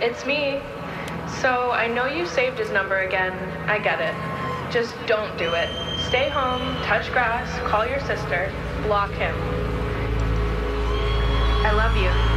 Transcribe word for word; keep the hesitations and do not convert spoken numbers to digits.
It's me. So I know you saved his number again. I get it. Just don't do it. Stay home, touch grass, call your sister, block him. I love you.